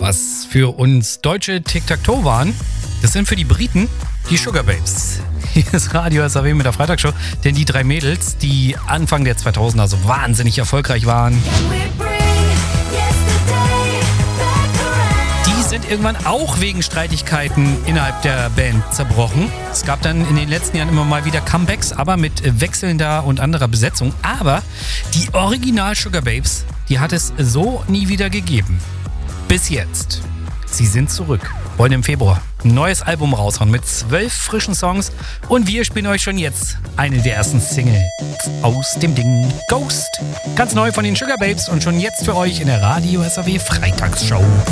was für uns deutsche Tic-Tac-Toe waren, das sind für die Briten die Sugar Babes. Hier ist Radio SAW mit der Freitagsshow, denn die drei Mädels, die Anfang der 2000er so wahnsinnig erfolgreich waren, die sind irgendwann auch wegen Streitigkeiten innerhalb der Band zerbrochen. Es gab dann in den letzten Jahren immer mal wieder Comebacks, aber mit wechselnder und anderer Besetzung. Aber die Original Sugar Babes, die hat es so nie wieder gegeben. Bis jetzt. Sie sind zurück. Wollen im Februar ein neues Album raushauen mit 12 frischen Songs. Und wir spielen euch schon jetzt eine der ersten Single aus dem Ding Ghost. Ganz neu von den Sugar Babes und schon jetzt für euch in der Radio SAW Freitagsshow.